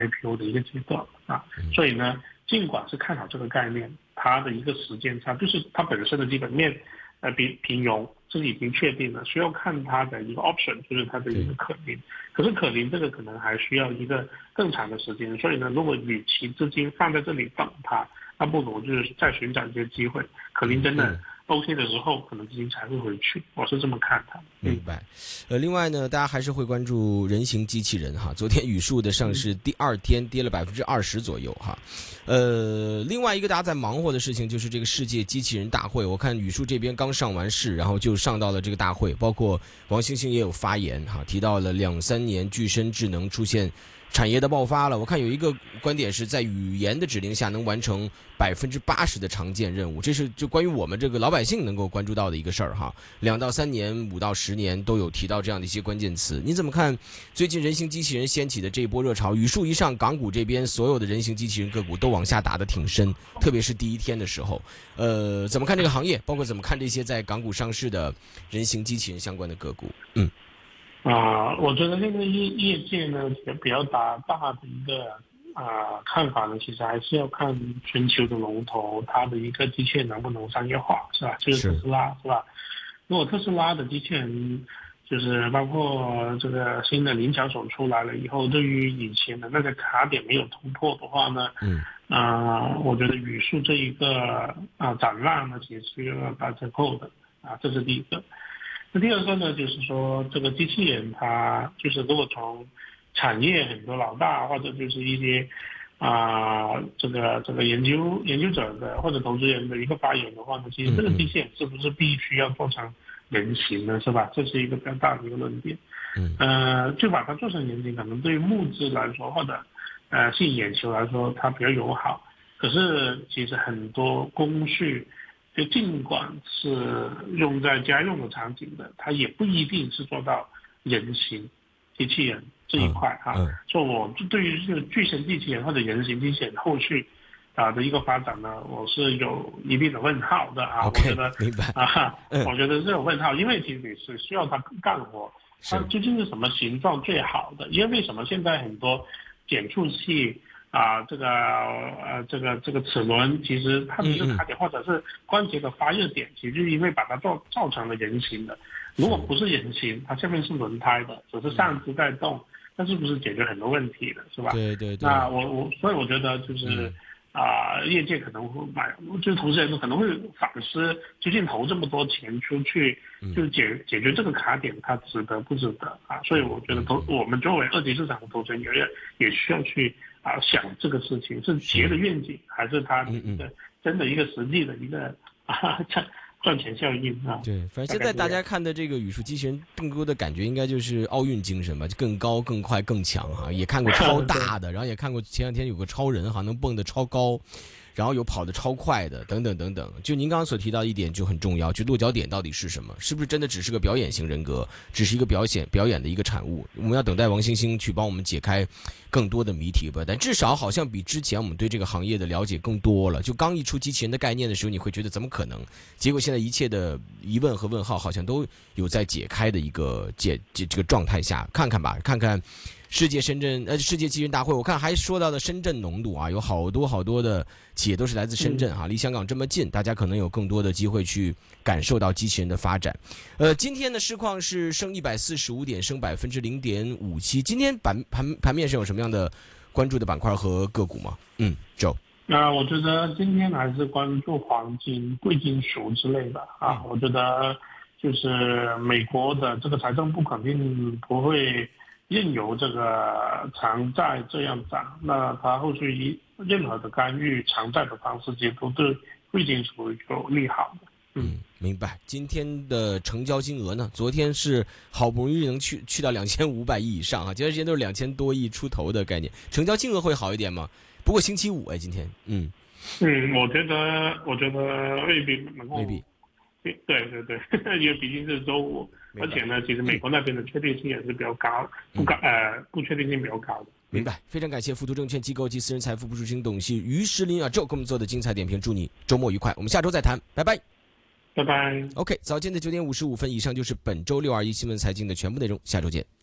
IPO 的一个阶段啊。所以呢，尽管是看好这个概念，它的一个时间差，就是它本身的基本面平庸，这是已经确定了，需要看它的一个 option， 就是它的一个可能。可是可能这个可能还需要一个更长的时间，所以呢，如果与其资金放在这里等它，那不如就是再寻找一些机会，可能真的 OK 的时候，可能资金才会回去，我是这么看的。 明白。另外呢，大家还是会关注人形机器人哈。昨天语数的上市第二天跌了20%左右哈。另外一个大家在忙活的事情就是这个世界机器人大会，我看语数这边刚上完市，然后就上到了这个大会，包括王星星也有发言哈，提到了2-3年具身智能出现产业的爆发了。我看有一个观点是在语言的指令下能完成80%的常见任务，这是就关于我们这个老百姓能够关注到的一个事儿哈。2到3年、5到10年都有提到这样的一些关键词。你怎么看最近人形机器人掀起的这一波热潮？语数一上，港股这边所有的人形机器人个股都往下打得挺深，特别是第一天的时候。怎么看这个行业？包括怎么看这些在港股上市的人形机器人相关的个股？ 我觉得这个业界呢，比较大的一个看法呢，其实还是要看全球的龙头，它的一个机器人能不能商业化，是吧？就是特斯拉，是吧？如果特斯拉的机器人，就是包括这个新的灵巧手出来了以后，对于以前的那个卡点没有突破的话呢，我觉得语数这一个展望呢，其实是要打折扣的这是第一个。那第二个呢，就是说这个机器人它就是如果从产业很多老大或者就是一些这个研究者的或者投资人的一个发言的话呢，其实这个机器人是不是必须要做成人形呢？是吧？这是一个比较大的一个论点。就把它做成人形，可能对于募资来说或者吸引眼球来说，它比较友好。可是其实很多工序，就尽管是用在家用的场景的，它也不一定是做到人形机器人这一块所以我对于这个具身机器人或者人形机器人后续的一个发展呢，我是有一定的问号的我觉得明白我觉得是有问号，因为其实你是需要它干活，它究竟是什么形状最好的？因为为什么现在很多减速器这个齿轮，其实它的一个卡点或者是关节的发热点，其实就是因为把它造成了人形的。如果不是人形，它下面是轮胎的，只是上肢在动，那是不是解决很多问题的，是吧？ 对。 那所以我觉得就是业界可能会就是投资人可能会反思，究竟投这么多钱出去，就解决这个卡点，它值得不值得所以我觉得我们作为二级市场的投资人也需要去想这个事情是企业的愿景，还是它的一个真的一个实际的一个赚钱效应对，反正现在大家看的这个语数机器人，更多的感觉应该就是奥运精神吧，就更高、更快、更强也看过超大的，然后也看过前两天有个超人能蹦得超高，然后有跑得超快的，等等等等。就您刚刚所提到一点就很重要，就落脚点到底是什么？是不是真的只是个表演型人格，只是一个表演的一个产物？我们要等待王星星去帮我们解开更多的谜题吧。但至少好像比之前我们对这个行业的了解更多了。就刚一出机器人的概念的时候，你会觉得怎么可能？结果现在一切的疑问和问号好像都有在解开的一个这个状态下，看看吧，看看。世界机器人大会，我看还说到了深圳浓度有好多的企业都是来自深圳离香港这么近，大家可能有更多的机会去感受到机器人的发展。今天的市况是升145点，升0.57%。今天盘面上有什么样的关注的板块和个股吗？Joe。 我觉得今天还是关注黄金、贵金属之类的我觉得就是美国的这个财政部肯定不会任由这个长债这样涨，那它后续任何的干预长债的方式，其实都对贵金属有利好的。 明白。今天的成交金额呢？昨天是好不容易能去到2500亿以上这段时间都是2000多亿出头的概念，成交金额会好一点吗？不过星期五今天我觉得未必能够。对，因为毕竟是周五，而且呢，其实美国那边的确定性也是比较高，不确定性比较高的。 明白，非常感谢富途证券机构及私人财富部执行董事于石林Joe给我们做的精彩点评，祝你周末愉快，我们下周再谈，拜拜。 拜拜。 OK， 早间的9点55分，以上就是本周621新闻财经的全部内容，下周见。